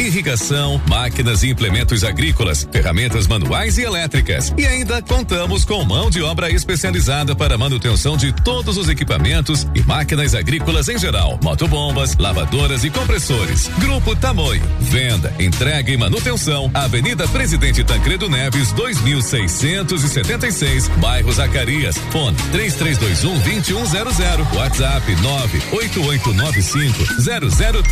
irrigação, máquinas e implementos agrícolas, ferramentas manuais e elétricas. E ainda contamos com mão de obra especializada para manutenção de todos os equipamentos e máquinas agrícolas em geral, motobombas, lavadoras e compressores. Grupo Tamoio, venda, entrega e manutenção, Avenida Presidente Tancredo Neves, 2676, bairro Zacarias. Fone 3321-2100, WhatsApp 98895-00